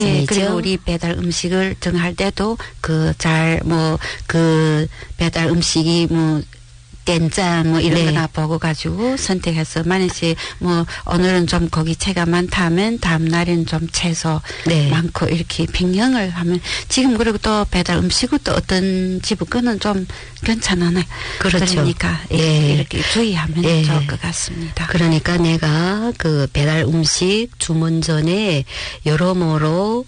네, 그리고 우리 배달 음식을 정할 때도 그 배달 음식이 된장 이런 거나 보고 가지고 선택해서 만약에 오늘은 좀 고기채가 많다면 다음 날에는 좀 채소 많고 이렇게 변경을 하면 지금 그리고 또 배달 음식은 또 어떤 집은 거는 좀 괜찮아요. 그렇죠. 그러니까 이렇게 주의하면 좋을 것 같습니다. 그러니까 내가 그 배달 음식 주문 전에 여러모로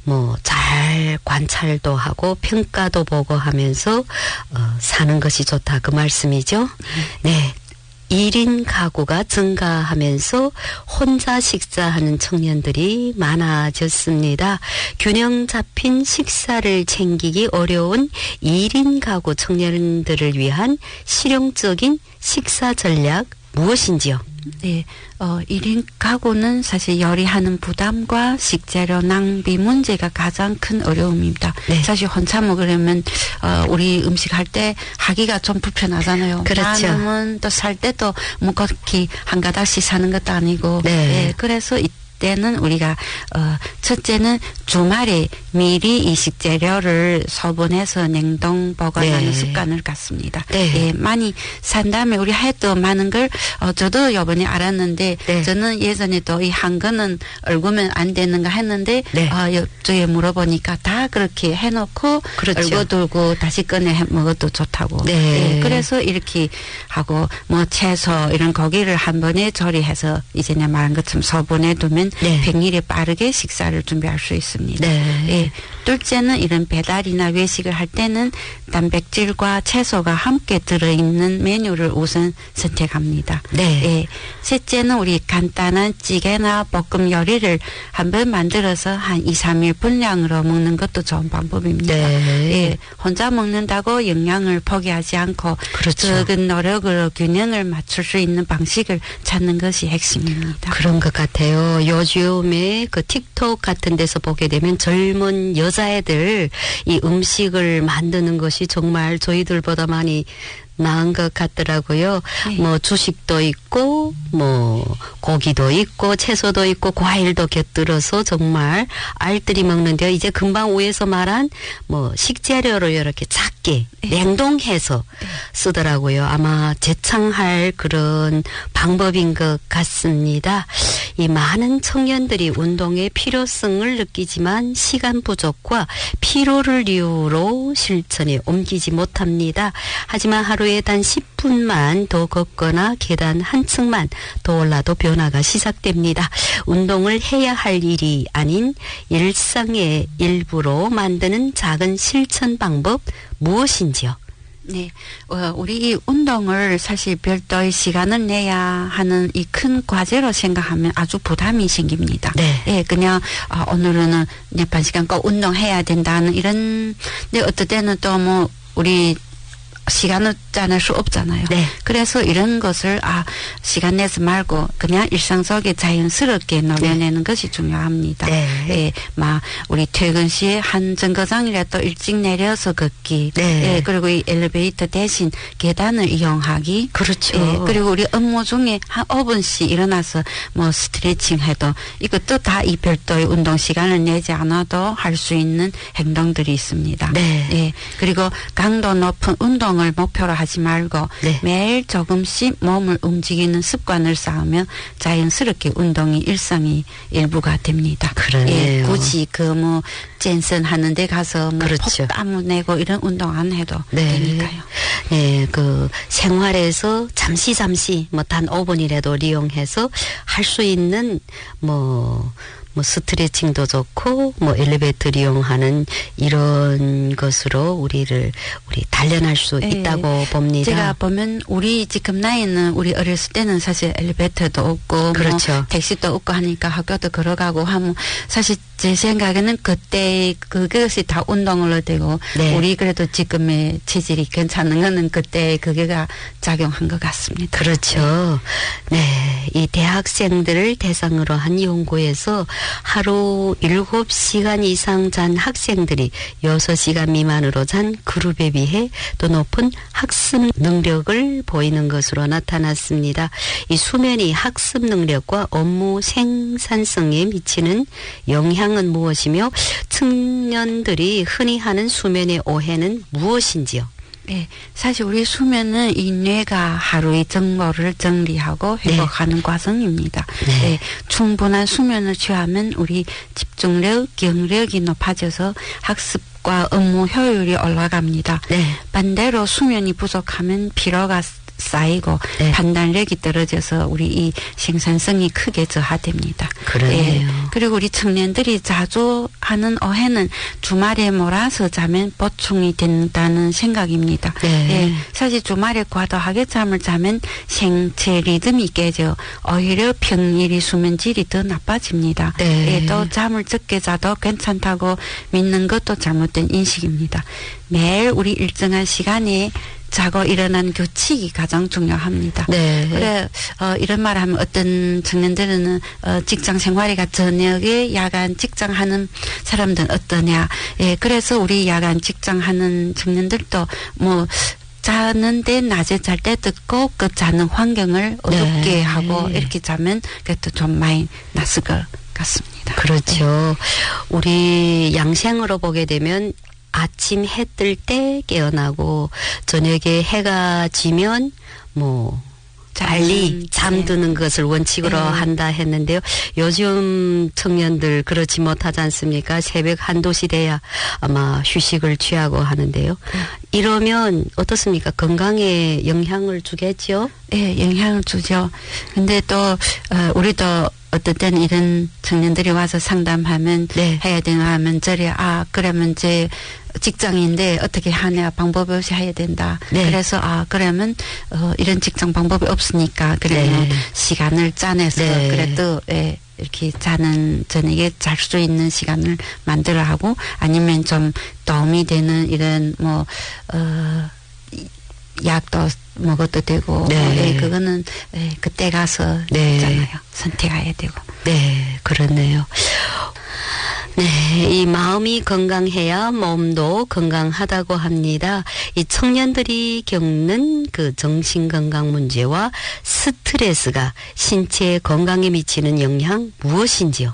잘 관찰도 하고 평가도 보고 하면서 사는 것이 좋다 그 말씀이죠. 네. 1인 가구가 증가하면서 혼자 식사하는 청년들이 많아졌습니다. 균형 잡힌 식사를 챙기기 어려운 1인 가구 청년들을 위한 실용적인 식사 전략 무엇인지요? 네, 1인 가구는 사실 요리하는 부담과 식재료 낭비 문제가 가장 큰 어려움입니다. 네. 사실 혼자 먹으려면 우리 음식 할 때 하기가 좀 불편하잖아요. 그렇죠. 많으면 또 살 때도 그렇게 한 가닥씩 사는 것도 아니고. 네. 그래서 때는 우리가 첫째는 주말에 미리 이 식재료를 소분해서 냉동 보관하는 습관을 갖습니다. 많이 산 다음에 우리 해도 많은 걸 저도 이번에 알았는데 저는 예전에도 이 한 거는 얼구면 안 되는가 했는데 저에 물어보니까 다 그렇게 해놓고 얼고들고 다시 꺼내 먹어도 좋다고. 그래서 이렇게 하고 채소 이런 고기를 한 번에 조리해서 이제 내가 말한 것처럼 소분해 두면 평일에 빠르게 식사를 준비할 수 있습니다. 둘째는 이런 배달이나 외식을 할 때는 단백질과 채소가 함께 들어있는 메뉴를 우선 선택합니다. 셋째는 우리 간단한 찌개나 볶음 요리를 한번 만들어서 한 2, 3일 분량으로 먹는 것도 좋은 방법입니다. 혼자 먹는다고 영양을 포기하지 않고 적은 노력으로 균형을 맞출 수 있는 방식을 찾는 것이 핵심입니다. 그런 것 같아요. 요즘에 그 틱톡 같은 데서 보게 되면 젊은 여자애들 이 음식을 만드는 것이 정말 저희들보다 많이 나은 것 같더라고요. 주식도 있고, 고기도 있고, 채소도 있고, 과일도 곁들여서 정말 알뜰히 먹는데요. 이제 금방 위에서 말한 식재료를 이렇게 작게 냉동해서 쓰더라고요. 아마 재창할 그런 방법인 것 같습니다. 이 많은 청년들이 운동의 필요성을 느끼지만 시간 부족과 피로를 이유로 실천에 옮기지 못합니다. 하지만 하루에 단 10분만 더 걷거나 계단 한 층만 더 올라도 변화가 시작됩니다. 운동을 해야 할 일이 아닌 일상의 일부로 만드는 작은 실천 방법 무엇인지요? 네, 우리 이 운동을 사실 별도의 시간을 내야 하는 이 큰 과제로 생각하면 아주 부담이 생깁니다. 그냥 오늘은 반 시간 꼭 운동해야 된다는 이런. 근데 어떨 때는 또 우리 시간을 짜낼 수 없잖아요. 그래서 이런 것을 시간 내서 말고 그냥 일상 속에 자연스럽게 녹여내는 것이 중요합니다. 우리 퇴근 시에 한 정거장이라도 일찍 내려서 걷기. 그리고 이 엘리베이터 대신 계단을 이용하기. 그리고 우리 업무 중에 한 5분씩 일어나서 스트레칭 해도 이것도 다 이 별도의 운동 시간을 내지 않아도 할 수 있는 행동들이 있습니다. 그리고 강도 높은 운동 을 목표로 하지 말고 매일 조금씩 몸을 움직이는 습관을 쌓으면 자연스럽게 운동이 일상의 일부가 됩니다. 그러네요. 굳이 젠슨 하는 데 가서 땀 내고 이런 운동 안 해도 되니까요. 그 생활에서 잠시 단 5분이라도 이용해서 할 수 있는 스트레칭도 좋고, 엘리베이터 이용하는 이런 것으로 우리 단련할 수 있다고 봅니다. 제가 보면 우리 지금 나이는 우리 어렸을 때는 사실 엘리베이터도 없고, 택시도 없고 하니까 학교도 걸어가고 하면 사실 제 생각에는 그때 그것이 다 운동으로 되고, 우리 그래도 지금의 체질이 괜찮은 거는 그때 그게가 작용한 것 같습니다. 이 대학생들을 대상으로 한 연구에서 하루 7시간 이상 잔 학생들이 6시간 미만으로 잔 그룹에 비해 더 높은 학습 능력을 보이는 것으로 나타났습니다. 이 수면이 학습 능력과 업무 생산성에 미치는 영향 영양은 무엇이며 청년들이 흔히 하는 수면의 오해는 무엇인지요? 네, 사실 우리 수면은 이 뇌가 하루의 정보를 정리하고 회복하는 과정입니다. 네, 충분한 수면을 취하면 우리 집중력, 기억력이 높아져서 학습과 업무 효율이 올라갑니다. 반대로 수면이 부족하면 피로가 쌓이고 판단력이 떨어져서 우리 이 생산성이 크게 저하됩니다. 그러네요. 그리고 우리 청년들이 자주 하는 오해는 주말에 몰아서 자면 보충이 된다는 생각입니다. 사실 주말에 과도하게 잠을 자면 생체 리듬이 깨져 오히려 평일이 수면질이 더 나빠집니다. 또 잠을 적게 자도 괜찮다고 믿는 것도 잘못된 인식입니다. 매일 우리 일정한 시간에 자고 일어난 규칙이 가장 중요합니다. 그래 이런 말 하면 어떤 청년들은 직장 생활이가 저녁에 야간 직장 하는 사람들은 어떠냐. 그래서 우리 야간 직장 하는 청년들도 뭐 자는데 낮에 잘 때 듣고 그 자는 환경을 어둡게 하고 이렇게 자면 그것도 좀 많이 낫을 것 같습니다. 그렇죠. 우리 양생으로 보게 되면 아침 해 뜰 때 깨어나고 저녁에 해가 지면 뭐 빨리 잠드는 것을 원칙으로 한다 했는데요. 요즘 청년들 그렇지 못하지 않습니까? 새벽 1~2시 돼야 아마 휴식을 취하고 하는데요. 이러면 어떻습니까? 건강에 영향을 주겠죠? 네, 영향을 주죠. 근데 또 우리도 어떨 때는 이런 청년들이 와서 상담하면 해야 되나 하면 그러면 이제 직장인데 어떻게 하냐 방법이 없이 해야 된다. 그래서 그러면 이런 직장 방법이 없으니까 그러면 시간을 짜내서 그래도 이렇게 자는 저녁에 잘 수 있는 시간을 만들어 하고 아니면 좀 도움이 되는 이런 뭐 약도 먹어도 되고 그거는 그때 가서 있잖아요. 선택해야 되고. 그렇네요. 이 마음이 건강해야 몸도 건강하다고 합니다. 이 청년들이 겪는 그 정신건강 문제와 스트레스가 신체 건강에 미치는 영향 무엇인지요?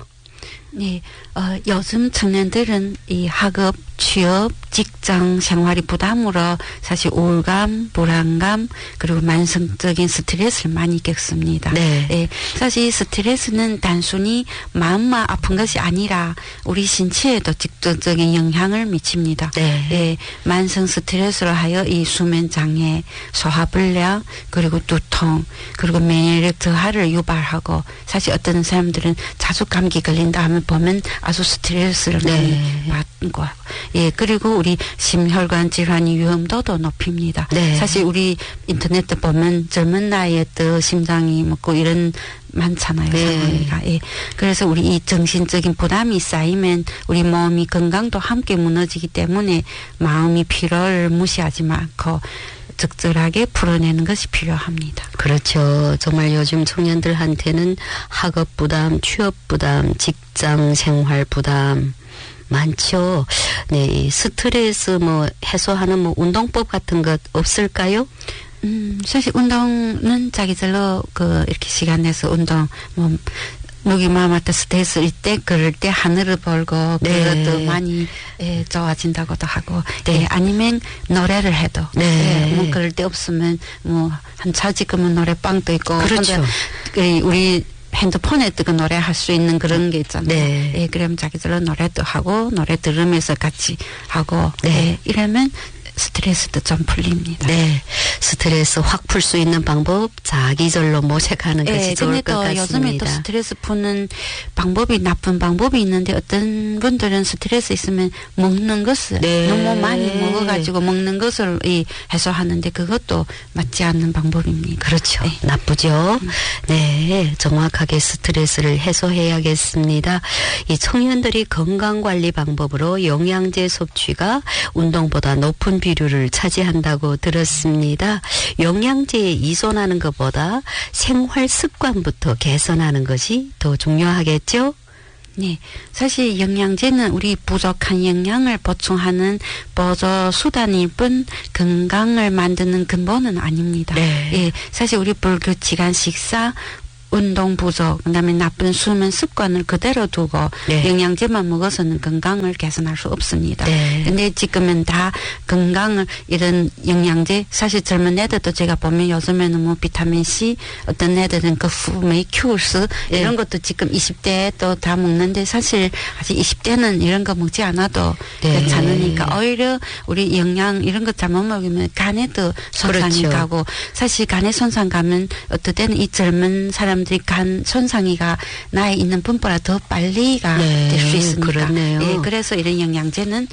요즘 청년들은 이 학업, 취업, 직장 생활이 부담으로 사실 우울감, 불안감 그리고 만성적인 스트레스를 많이 겪습니다. 사실 이 스트레스는 단순히 마음만 아픈 것이 아니라 우리 신체에도 직접적인 영향을 미칩니다. 만성 스트레스로 하여 이 수면 장애, 소화불량 그리고 두통 그리고免疫력 저하를 유발하고 사실 어떤 사람들은 자주 감기 걸린다 하면 보면 아주 스트레스를 많이 받고 그리고 우리 심혈관 질환의 위험도도 높입니다. 사실 우리 인터넷도 보면 젊은 나이에 또 심장이 먹고 이런 많잖아요. 상황이가. 그래서 우리 이 정신적인 부담이 쌓이면 우리 몸이 건강도 함께 무너지기 때문에 마음이 피로를 무시하지 않고 적절하게 풀어내는 것이 필요합니다. 그렇죠. 정말 요즘 청년들한테는 학업 부담, 취업 부담, 직장 생활 부담 많죠. 스트레스 해소하는 운동법 같은 것 없을까요? 사실 운동은 자기들로 이렇게 시간 내서 운동 목이 마음한테 스트레스일 때 그럴 때 하늘을 보고 그것도 많이 좋아진다고도 하고 아니면 노래를 해도 뭐 그럴 때 없으면 한 차지금은 노래방도 있고 그렇죠. 우리 핸드폰에 뜨고 노래할 수 있는 그런 게 있잖아요. 그러면 자기들로 노래도 하고 노래 들으면서 같이 하고 이러면 스트레스도 좀 풀립니다. 스트레스 확 풀 수 있는 방법 자기절로 모색하는 것이 좋을 것 같습니다. 요즘에 또 스트레스 푸는 방법이 나쁜 방법이 있는데 어떤 분들은 스트레스 있으면 먹는 것을 너무 많이 먹어가지고 먹는 것을 해소하는데 그것도 맞지 않는 방법입니다. 그렇죠. 나쁘죠. 정확하게 스트레스를 해소해야겠습니다. 이 청년들이 건강관리 방법으로 영양제 섭취가 운동보다 높은 비율을 차지한다고 들었습니다. 영양제에依存하는 것보다 생활 습관부터 개선하는 것이 더 중요하겠죠? 사실 영양제는 우리 부족한 영양을 보충하는 보조 수단일 뿐 건강을 만드는 근본은 아닙니다. 사실 우리 불규칙한 식사, 운동 부족, 그다음에 나쁜 수면 습관을 그대로 두고 네. 영양제만 먹어서는 건강을 개선할 수 없습니다. 네. 근데 지금은 다 건강을 이런 영양제 사실 젊은 애들도 제가 보면 요즘에는 뭐 비타민 C 어떤 애들은 그 메이큐스 네. 이런 것도 지금 20대에 또 다 먹는데 사실 아직 20대는 이런 거 먹지 않아도 네. 괜찮으니까 오히려 우리 영양 이런 거 잘못 먹으면 간에도 손상이 그렇죠. 가고 사실 간에 손상 가면 어떨 때는 이 젊은 사람들이 간 손상이가 나이 있는 분보다 더 빨리가 네. 될 수 있으니까. 그렇네요. 예, 그래서 이런 영양제는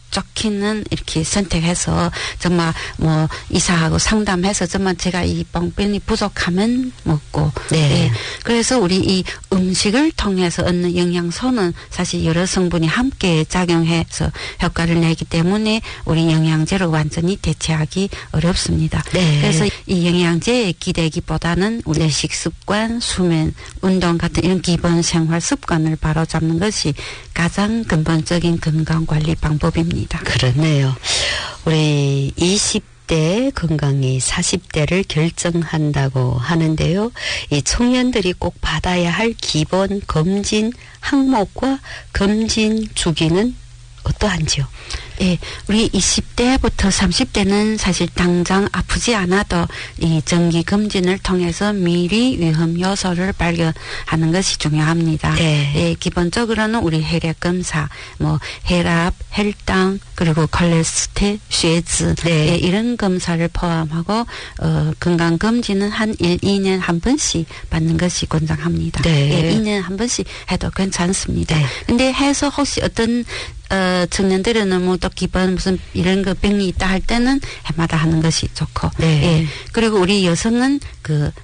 좋기는 이렇게 선택해서 정말 뭐 이사하고 상담해서 정말 제가 이 뽕변이 부족하면 먹고 네. 예. 그래서 우리 이 음식을 통해서 얻는 영양소는 사실 여러 성분이 함께 작용해서 효과를 내기 때문에 우리 영양제로 완전히 대체하기 어렵습니다. 네. 그래서 이 영양제에 기대기보다는 우리 식습관, 수면, 운동 같은 이런 기본 생활 습관을 바로잡는 것이 가장 근본적인 건강관리 방법입니다. 그렇네요. 우리 20대 건강이 40대를 결정한다고 하는데요. 이 청년들이 꼭 받아야 할 기본 검진 항목과 검진 주기는 어떠한지요? 예, 우리 20대부터 30대는 사실 당장 아프지 않아도 이 정기 검진을 통해서 미리 위험 요소를 발견하는 것이 중요합니다. 네. 예, 기본적으로는 우리 혈액 검사, 뭐 혈압, 혈당, 그리고 콜레스테롤, 血脂, 네. 예, 이런 검사를 포함하고 건강 검진은 한 2년 한 번씩 받는 것이 권장합니다. 네. 예, 2년 한 번씩 해도 괜찮습니다. 네. 근데 해서 혹시 어떤 청년들은 뭐 또 기본 무슨 이런 거 병이 있다 할 때는 해마다 하는 것이 좋고. 네. 예. 그리고 우리 여성은 그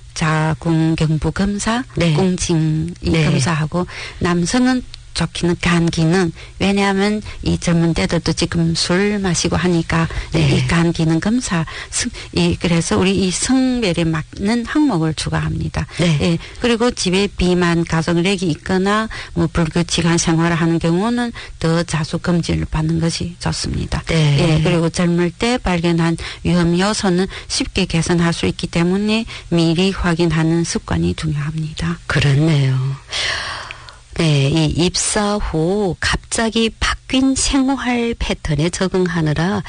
자궁경부 검사, 네. 공진 이 네. 검사하고 남성은 좋기는 간 기능. 왜냐하면 이 젊은 때들도 지금 술 마시고 하니까 네. 이 간 기능 검사 그래서 우리 이 성별에 맞는 항목을 추가합니다. 네. 예. 그리고 집에 비만 가족력이 있거나 뭐 불규칙한 생활을 하는 경우는 더 자주 검진을 받는 것이 좋습니다. 네. 예. 그리고 젊을 때 발견한 위험 요소는 쉽게 개선할 수 있기 때문에 미리 확인하는 습관이 중요합니다. 그렇네요. 네, 이 입사 후 갑자기 바뀐 생활 패턴에 적응하느라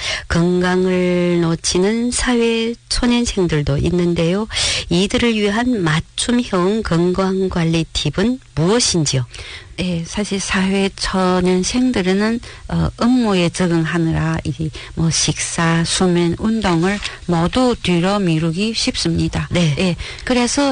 건강을 놓치는 사회 초년생들도 있는데요. 이들을 위한 맞춤형 건강관리 팁은 무엇인지요? 예, 사실 사회 초년생들은 업무에 적응하느라 이 뭐 식사, 수면, 운동을 모두 뒤로 미루기 쉽습니다. 네. 예, 그래서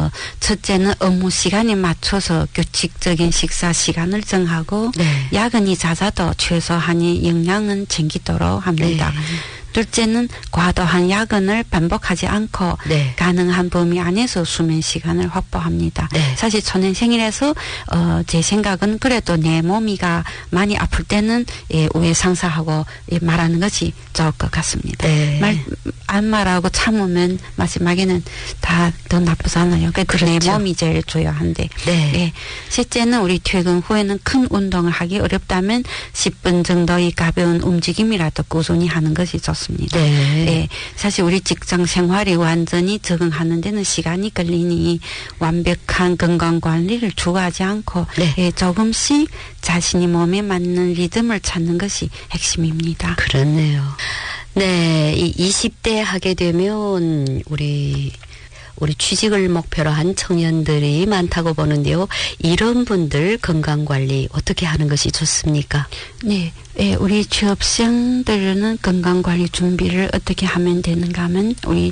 첫째는 업무 시간에 맞춰서 규칙적인 식사 시간을 정하고 네. 야근이 잦아도 최소한의 영양은 챙기도록 합니다. 네. 둘째는 과도한 야근을 반복하지 않고 네. 가능한 범위 안에서 수면 시간을 확보합니다. 네. 사실 초년생이라서 제 생각은 그래도 내 몸이가 많이 아플 때는 예, 우회 상사하고 예, 말하는 것이 좋을 것 같습니다. 네. 안 말하고 참으면 마지막에는 다 더 나쁘잖아요. 그래도 내 그렇죠. 몸이 제일 중요한데. 네. 예. 셋째는 우리 퇴근 후에는 큰 운동을 하기 어렵다면 10분 정도의 가벼운 움직임이라도 꾸준히 하는 것이 좋습니다. 네. 예. 사실 우리 직장 생활이 완전히 적응하는 데는 시간이 걸리니 완벽한 건강 관리를 추구하지 않고 네. 예, 조금씩 자신이 몸에 맞는 리듬을 찾는 것이 핵심입니다. 그렇네요. 네, 이 20대 하게 되면 우리 취직을 목표로 한 청년들이 많다고 보는데요. 이런 분들 건강관리 어떻게 하는 것이 좋습니까? 네, 예, 우리 취업생들은 건강관리 준비를 어떻게 하면 되는가 하면 우리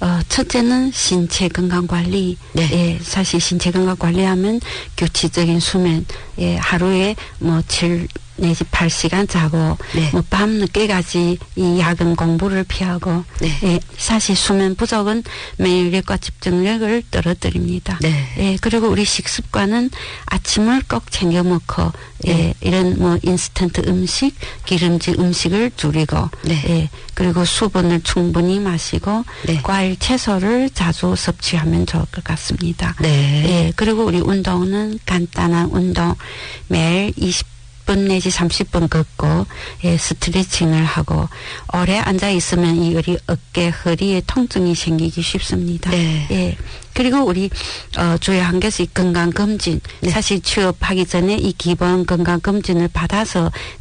첫째는 신체 건강관리. 네. 예, 사실 신체 건강관리하면 규칙적인 수면, 예, 하루에 뭐 7 내지 8시간 자고 네. 뭐 밤 늦게까지 이 야근 공부를 피하고 네. 예, 사실 수면 부족은免疫力과 집중력을 떨어뜨립니다. 네. 예, 그리고 우리 식습관은 아침을 꼭 챙겨 먹고 예, 네. 이런 뭐 인스턴트 음식, 기름진 음식을 줄이고 네. 예, 그리고 수분을 충분히 마시고 네. 과일, 채소를 자주 섭취하면 좋을 것 같습니다. 네. 예, 그리고 우리 운동은 간단한 운동 매일 20분 내지 30분 걷고 예, 스트레칭을 하고 오래 앉아 있으면 이 우리 어깨 허리에 통증이 생기기 쉽습니다. 네. 예. 그리고 우리 주의한 것이 건강 검진. 네. 사실 취업하기 전에 이 기본 건강 검진을 받아서